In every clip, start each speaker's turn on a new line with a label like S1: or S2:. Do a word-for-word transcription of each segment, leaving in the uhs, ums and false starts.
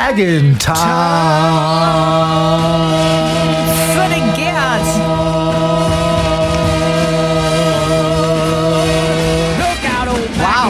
S1: McIntyre.
S2: Für den Gerd. Wow.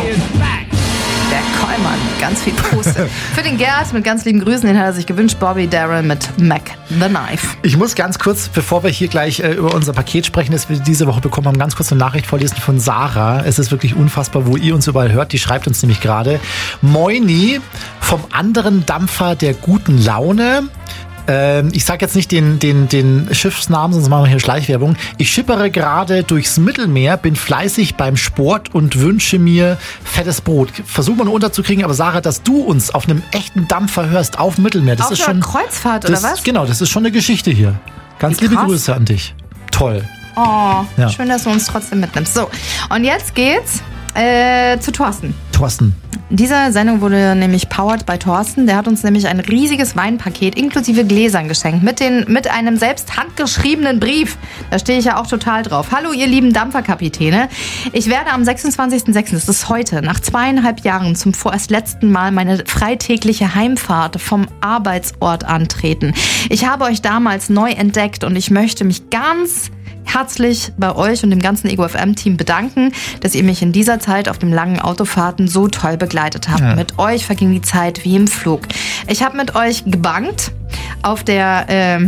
S2: Der Kollmann, ganz viel Puste. Für den Gerd mit ganz lieben Grüßen, den hat er sich gewünscht. Bobby Daryl mit Mac the Knife.
S1: Ich muss ganz kurz, bevor wir hier gleich äh, über unser Paket sprechen, das wir diese Woche bekommen haben, ganz kurz eine Nachricht vorlesen von Sarah. Es ist wirklich unfassbar, wo ihr uns überall hört. Die schreibt uns nämlich gerade: Moini vom anderen Dampfer der guten Laune. Ähm, ich sage jetzt nicht den, den, den Schiffsnamen, sonst machen wir hier Schleichwerbung. Ich schippere gerade durchs Mittelmeer, bin fleißig beim Sport und wünsche mir fettes Brot. Versuch mal nur unterzukriegen, aber Sarah, dass du uns auf einem echten Dampfer hörst auf dem Mittelmeer, das
S2: auf
S1: ist
S2: der
S1: schon
S2: Kreuzfahrt,
S1: das,
S2: oder was?
S1: Genau, das ist schon eine Geschichte hier. Ganz
S2: Wie
S1: liebe
S2: krass.
S1: Grüße an dich. Toll.
S2: Oh,
S1: Ja.
S2: schön, dass du uns trotzdem mitnimmst. So, und jetzt geht's äh, zu Thorsten.
S1: Thorsten.
S2: Diese Sendung wurde nämlich powered by Thorsten. Der hat uns nämlich ein riesiges Weinpaket inklusive Gläsern geschenkt. Mit, den, mit einem selbst handgeschriebenen Brief. Da stehe ich ja auch total drauf. Hallo, ihr lieben Dampferkapitäne. Ich werde am sechsundzwanzigsten sechsten, das ist heute, nach zweieinhalb Jahren zum vorerst letzten Mal meine freitägliche Heimfahrt vom Arbeitsort antreten. Ich habe euch damals neu entdeckt und ich möchte mich ganz herzlich bei euch und dem ganzen Ego F M-Team bedanken, dass ihr mich in dieser Zeit auf den langen Autofahrten so toll begleitet habt.
S1: Ja.
S2: Mit euch verging die Zeit wie im Flug. Ich habe mit euch gebankt auf der... Ähm,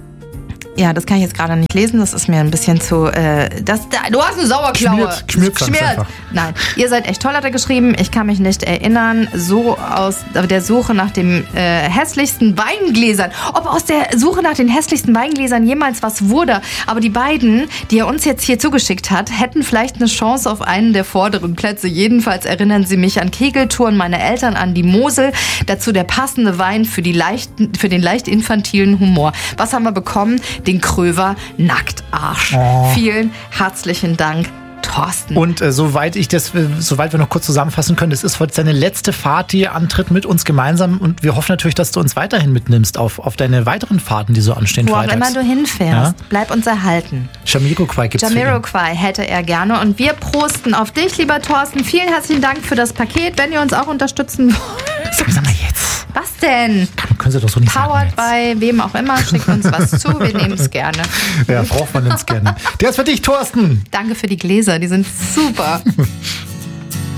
S2: ja, das kann ich jetzt gerade nicht lesen. Das ist mir ein bisschen zu... Äh, das, du hast eine Sauerklaue.
S1: Geschmiert, geschmiert kann's einfach.
S2: Nein, ihr seid echt toll, hat er geschrieben. Ich kann mich nicht erinnern, so aus der Suche nach den äh, hässlichsten Weingläsern. Ob aus der Suche nach den hässlichsten Weingläsern jemals was wurde. Aber die beiden, die er uns jetzt hier zugeschickt hat, hätten vielleicht eine Chance auf einen der vorderen Plätze. Jedenfalls erinnern sie mich an Kegeltouren meiner Eltern, an die Mosel. Dazu der passende Wein für, die leichten, für den leicht infantilen Humor. Was haben wir bekommen? Den Kröver Nacktarsch.
S1: Oh.
S2: Vielen herzlichen Dank, Thorsten.
S1: Und äh, soweit ich das, äh, soweit wir noch kurz zusammenfassen können, das ist heute seine letzte Fahrt, die er antritt mit uns gemeinsam, und wir hoffen natürlich, dass du uns weiterhin mitnimmst auf, auf deine weiteren Fahrten, die so anstehen.
S2: Wo auch
S1: freitags.
S2: immer du hinfährst,
S1: Ja?
S2: bleib uns erhalten.
S1: Jamiroquai gibt's für ihn.
S2: Jamiroquai hätte er gerne und wir prosten auf dich, lieber Thorsten. Vielen herzlichen Dank für das Paket. Wenn ihr uns auch unterstützen wollt.
S1: Sag mal jetzt.
S2: Was denn?
S1: Können Sie doch so nicht
S2: Powered
S1: sagen
S2: by wem auch immer. Schickt uns was zu. Wir nehmen es gerne.
S1: jetzt. Ja, braucht man uns gerne. Der ist für dich, Thorsten.
S2: Danke für die Gläser. Die sind super.